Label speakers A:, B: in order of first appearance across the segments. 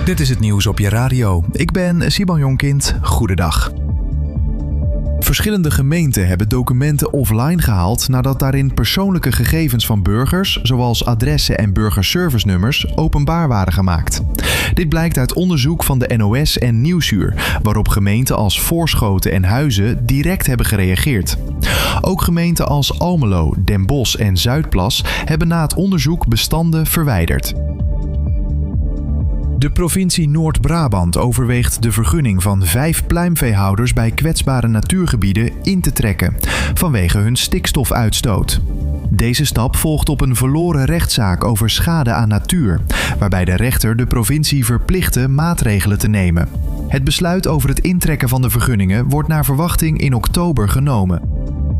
A: Dit is het nieuws op je radio. Ik ben Simon Jonkind. Goedendag. Verschillende gemeenten hebben documenten offline gehaald nadat daarin persoonlijke gegevens van burgers, zoals adressen en burgerservice-nummers, openbaar waren gemaakt. Dit blijkt uit onderzoek van de NOS en Nieuwsuur, waarop gemeenten als Voorschoten en Huizen direct hebben gereageerd. Ook gemeenten als Almelo, Den Bosch en Zuidplas hebben na het onderzoek bestanden verwijderd. De provincie Noord-Brabant overweegt de vergunning van 5 pluimveehouders bij kwetsbare natuurgebieden in te trekken, vanwege hun stikstofuitstoot. Deze stap volgt op een verloren rechtszaak over schade aan natuur, waarbij de rechter de provincie verplichtte maatregelen te nemen. Het besluit over het intrekken van de vergunningen wordt naar verwachting in oktober genomen.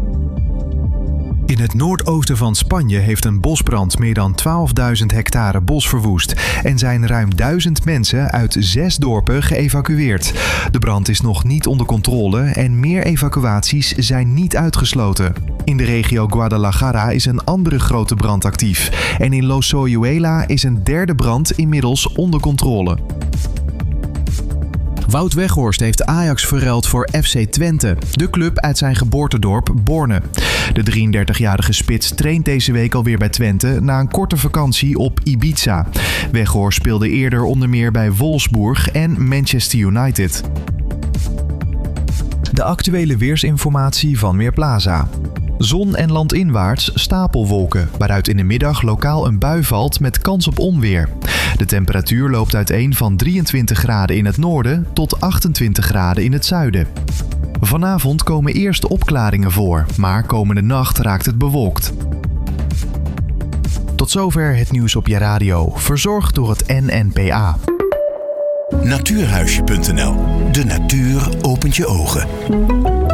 A: In het noordoosten van Spanje heeft een bosbrand meer dan 12.000 hectare bos verwoest en zijn ruim 1000 mensen uit 6 dorpen geëvacueerd. De brand is nog niet onder controle en meer evacuaties zijn niet uitgesloten. In de regio Guadalajara is een andere grote brand actief en in Lozoyuela is een derde brand inmiddels onder controle. Wout Weghorst heeft Ajax verruild voor FC Twente, de club uit zijn geboortedorp Borne. De 33-jarige spits traint deze week alweer bij Twente na een korte vakantie op Ibiza. Weghorst speelde eerder onder meer bij Wolfsburg en Manchester United. De actuele weersinformatie van Weerplaza. Zon en landinwaarts stapelwolken, waaruit in de middag lokaal een bui valt met kans op onweer. De temperatuur loopt uiteen van 23 graden in het noorden tot 28 graden in het zuiden. Vanavond komen eerst opklaringen voor, maar komende nacht raakt het bewolkt. Tot zover het nieuws op je radio, verzorgd door het NNPA.
B: Natuurhuisje.nl. De natuur opent je ogen.